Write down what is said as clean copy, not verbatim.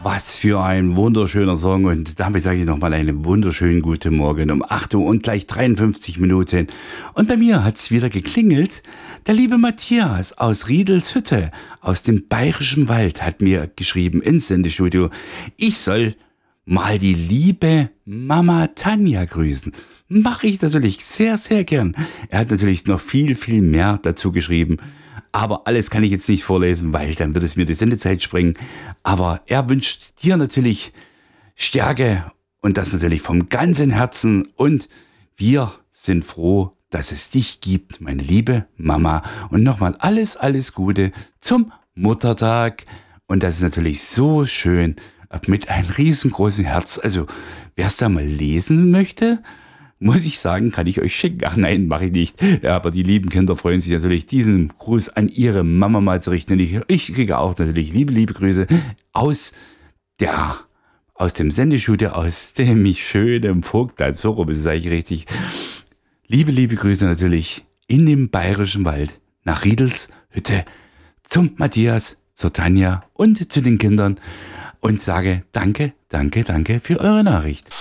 Was für ein wunderschöner Song und damit sage ich nochmal einen wunderschönen guten Morgen um 8 Uhr und gleich 53 Minuten. Und bei mir hat's wieder geklingelt. Der liebe Matthias aus Riedelshütte aus dem Bayerischen Wald hat mir geschrieben ins Sendestudio, ich soll mal die liebe Mama Tanja grüßen. Mache ich natürlich sehr, sehr gern. Er hat natürlich noch viel, viel mehr dazu geschrieben. Aber alles kann ich jetzt nicht vorlesen, weil dann wird es mir die Sendezeit sprengen. Aber er wünscht dir natürlich Stärke und das natürlich vom ganzen Herzen. Und wir sind froh, dass es dich gibt, meine liebe Mama. Und nochmal alles, alles Gute zum Muttertag. Und das ist natürlich so schön mit einem riesengroßen Herz. Also wer es da mal lesen möchte, muss ich sagen, kann ich euch schicken. Ach nein, mache ich nicht. Ja, aber die lieben Kinder freuen sich natürlich, diesen Gruß an ihre Mama mal zu richten. Und ich kriege auch natürlich liebe Grüße aus dem Sendestudio, aus dem schönen Vogtland. So rum ist es eigentlich richtig. Liebe Grüße natürlich in dem Bayerischen Wald nach Riedelshütte zum Matthias, zur Tanja und zu den Kindern und sage danke für eure Nachricht.